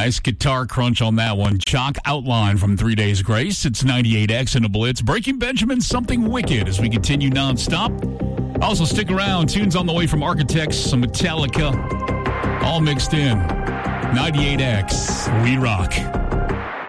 Nice guitar crunch on that one. Chalk Outline from 3 Days Grace. It's 98X in a Blitz. Breaking Benjamin, Something Wicked as we continue nonstop. Also, stick around. Tunes on the way from Architects, some Metallica, all mixed in. 98X, we rock.